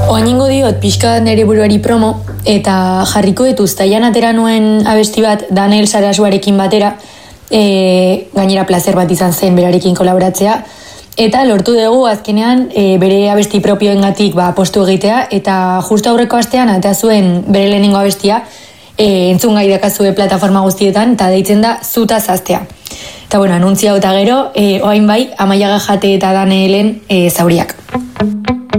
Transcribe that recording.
Oaingo diot pixka nere buruari promo, eta jarriko dut uztailan atera nuen abesti bat Daniel Sarasuarekin batera, gainera placer bat izan zen berarekin kolaboratzea, eta lortu dugu azkenean bere abesti propioengatik postu egitea, eta justu aurreko astean eta zuen bere lehenengo abestia, entzun gai dakazue plataforma guztietan, eta deitzen da Zuta Zaztea. Eta bueno, anuntzia eta gero, oain bai, Amaiaga Jate eta Danielen zauriak.